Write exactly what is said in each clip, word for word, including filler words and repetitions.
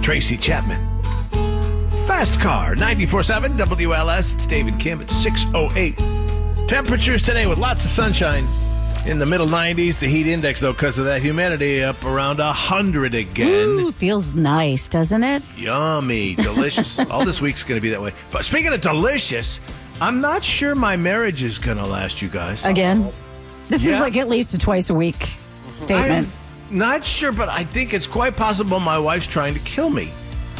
Tracy Chapman. Fast Car, ninety-four point seven W L S. It's David Kim at six oh eight. Temperatures today with lots of sunshine in the middle nineties. The heat index, though, because of that humidity, up around one hundred again. Ooh, feels nice, doesn't it? Yummy, delicious. All this week's going to be that way. But speaking of delicious, I'm not sure my marriage is going to last, you guys. Again? This Yeah. is like at least a twice a week statement. I'm not sure, but I think it's quite possible my wife's trying to kill me.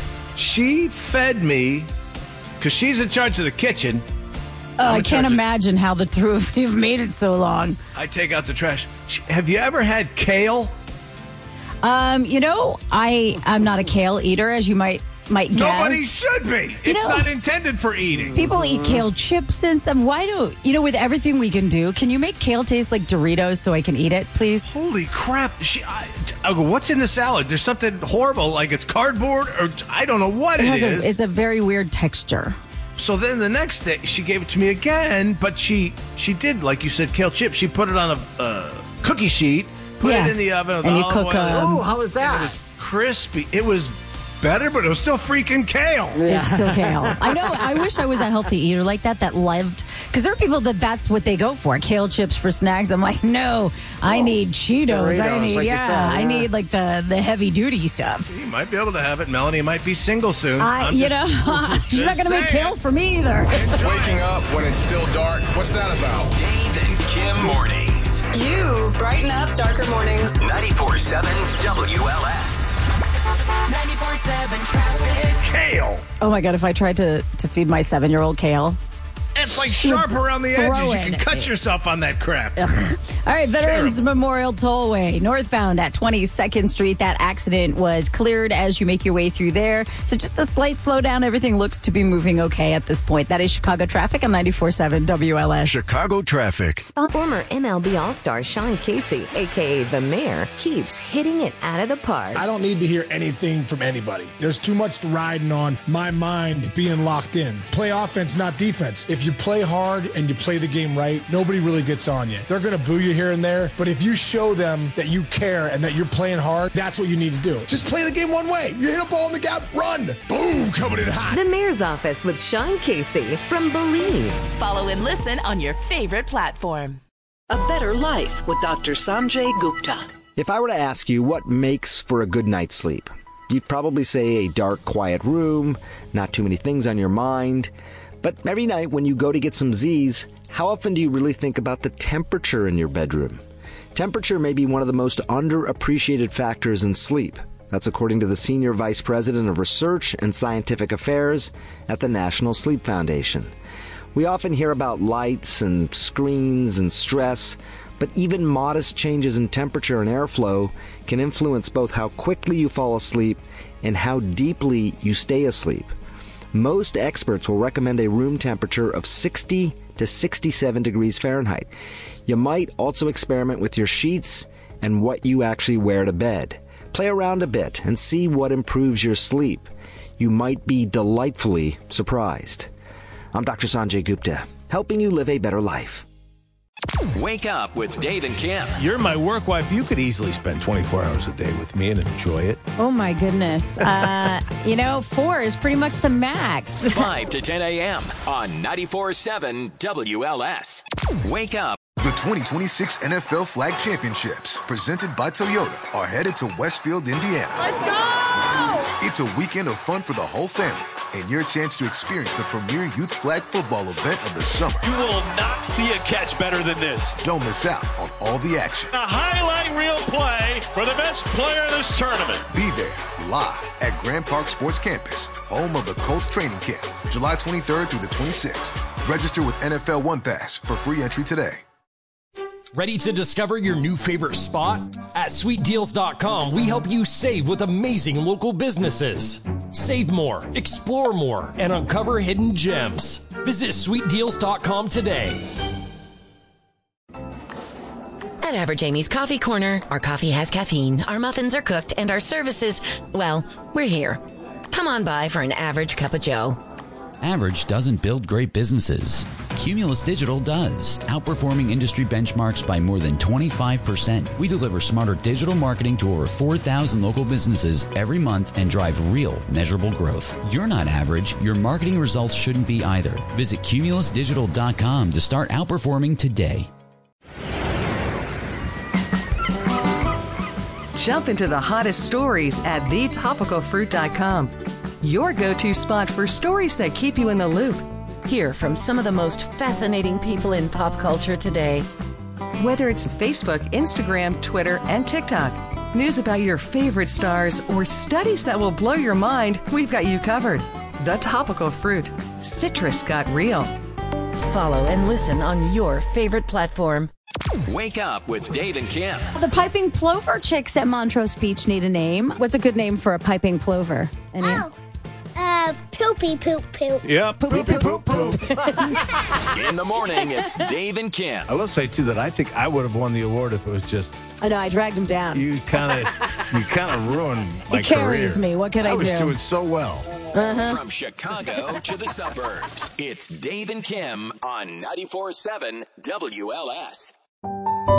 She fed me, because she's in charge of the kitchen. Uh, I in can't charge of- imagine how the two of you have made it so long. I take out the trash. She- Have you ever had kale? Um, you know, I I'm not a kale eater, as you might might guess. Nobody should be. You It's know- not intended for eating. People eat kale chips and stuff. Why do you know? With everything we can do, can you make kale taste like Doritos so I can eat it, please? Holy crap. She, I, I go, what's in the salad? There's something horrible, like it's cardboard, or I don't know what It it has is. a, it's a very weird texture. So then the next day, she gave it to me again, but she she did, like you said, kale chips. She put it on a uh, cookie sheet, put Yeah. it in the oven. with And you olive cook, oil. um, Oh, how was And that? It was crispy. It was better, but it was still freaking kale. It's still kale. I know. I wish I was a healthy eater like that. That loved because there are people that that's what they go for. Kale chips for snacks. I'm like, no, I need Cheetos. I Doritos, need like you yeah, said, I yeah. need like the the heavy duty stuff. You might be able to have it. Melanie might be single soon. I, I'm you just- know, she's not going to make saying. kale for me either. Waking up when it's still dark. What's that about? Dave and Kim mornings. You brighten up darker mornings. ninety-four point seven W L S. ninety-four point seven traffic. Kale. Oh my god! If I tried to to feed my seven year old kale. It's like She would sharp around the throw edges. You it can at cut me. yourself on that crap. All right, Veterans terrible. Memorial Tollway, northbound at twenty-second Street. That accident was cleared as you make your way through there. So just a slight slowdown. Everything looks to be moving okay at this point. That is Chicago traffic on ninety-four point seven W L S. Chicago traffic. Former M L B All-Star Sean Casey, a k a. The Mayor, keeps hitting it out of the park. I don't need to hear anything from anybody. There's too much riding on my mind being locked in. Play offense, not defense. If you play hard and you play the game right, nobody really gets on you. They're going to boo you here and there, but if you show them that you care and that you're playing hard, that's what you need to do. Just play the game one way. You hit a ball in the gap, run. Boom, coming in hot. The Mayor's Office with Sean Casey from Believe. Follow and listen on your favorite platform. A Better Life with Doctor Sanjay Gupta. If I were to ask you what makes for a good night's sleep, you'd probably say a dark, quiet room, not too many things on your mind. But every night when you go to get some Z's, how often do you really think about the temperature in your bedroom? Temperature may be one of the most underappreciated factors in sleep. That's according to the Senior Vice President of Research and Scientific Affairs at the National Sleep Foundation. We often hear about lights and screens and stress, but even modest changes in temperature and airflow can influence both how quickly you fall asleep and how deeply you stay asleep. Most experts will recommend a room temperature of sixty to sixty-seven degrees Fahrenheit. You might also experiment with your sheets and what you actually wear to bed. Play around a bit and see what improves your sleep. You might be delightfully surprised. I'm Doctor Sanjay Gupta, helping you live a better life. Wake up with Dave and Kim. You're my work wife. You could easily spend twenty-four hours a day with me and enjoy it. Oh my goodness. Uh, you know, four is pretty much the max. five to ten a.m. on ninety-four point seven W L S. Wake up. The twenty twenty-six N F L Flag Championships, presented by Toyota, are headed to Westfield, Indiana. Let's go! It's a weekend of fun for the whole family and your chance to experience the premier youth flag football event of the summer. You will not see a catch better than this. Don't miss out on all the action. A highlight reel play for the best player in this tournament. Be there live at Grand Park Sports Campus, home of the Colts training camp, July twenty-third through the twenty-sixth. Register with N F L One Pass for free entry today. Ready to discover your new favorite spot? At sweet deals dot com, we help you save with amazing local businesses. Save more, explore more, and uncover hidden gems. Visit sweet deals dot com today. At Average Amy's Coffee Corner, our coffee has caffeine, our muffins are cooked, and our services, well, we're here. Come on by for an average cup of joe. Average doesn't build great businesses. Cumulus Digital does, outperforming industry benchmarks by more than twenty-five percent. We deliver smarter digital marketing to over four thousand local businesses every month and drive real, measurable growth. You're not average. Your marketing results shouldn't be either. Visit cumulus digital dot com to start outperforming today. Jump into the hottest stories at the topical fruit dot com. Your go-to spot for stories that keep you in the loop. Hear from some of the most fascinating people in pop culture today. Whether it's Facebook, Instagram, Twitter, and TikTok, news about your favorite stars, or studies that will blow your mind, we've got you covered. The Topical Fruit. Citrus got real. Follow and listen on your favorite platform. Wake up with Dave and Kim. The piping plover chicks at Montrose Beach need a name. What's a good name for a piping plover? Any? Oh, uh, poopy poop poop. Yep, poopy poop poop. In the morning, it's Dave and Kim. I will say, too, that I think I would have won the award if it was just... I know, I dragged him down. You kind of you kind of ruined my he carries career. me. What can I, I do? I do? was doing so well. Uh-huh. From Chicago to the suburbs, it's Dave and Kim on ninety-four point seven W L S.